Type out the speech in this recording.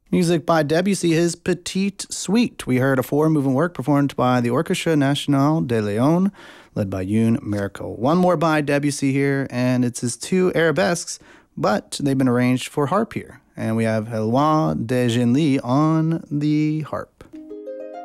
Music by Debussy, his Petite Suite. We heard a four-moving work performed by the Orchestre National de Lyon, led by Youn Miracle. One more by Debussy here, and it's his two arabesques, but they've been arranged for harp here. And we have Éloi de Genlis on the harp.